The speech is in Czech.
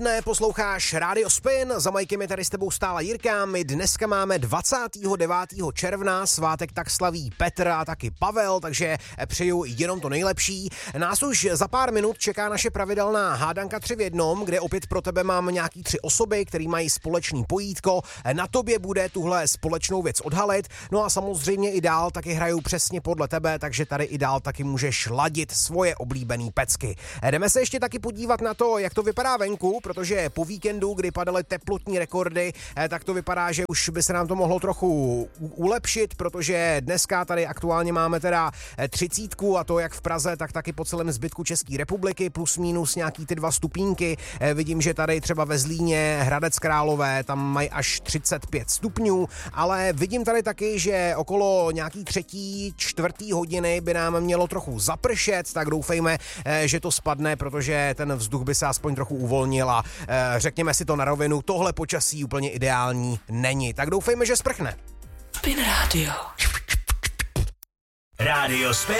Ne, posloucháš Radio Spin, za majkem je tady s tebou stále Jirka, my dneska máme 29. června, svátek tak slaví Petr a taky Pavel, takže přeju jenom to nejlepší. Nás už za pár minut čeká naše pravidelná hádanka 3 v jednom, kde opět pro tebe mám nějaký 3 osoby, který mají společný pojítko, na tobě bude tuhle společnou věc odhalit, no a samozřejmě i dál taky hrajou přesně podle tebe, takže tady i dál taky můžeš ladit svoje oblíbený pecky. Jdeme se ještě taky podívat na to, jak to vypadá venku, protože po víkendu, kdy padaly teplotní rekordy, tak to vypadá, že už by se nám to mohlo trochu ulepšit, protože dneska tady aktuálně máme teda 30 a to jak v Praze, tak taky po celém zbytku České republiky, plus minus nějaký ty 2 stupínky. Vidím, že tady třeba ve Zlíně, Hradec Králové, tam mají až 35 stupňů, ale vidím tady taky, že okolo nějaký 3., 4. hodiny by nám mělo trochu zapršet, tak doufejme, že to spadne, protože ten vzduch by se aspoň trochu uvolnil a řekněme si to na rovinu, tohle počasí úplně ideální není. Tak doufejme, že sprchne. Spin Radio. Radio Spin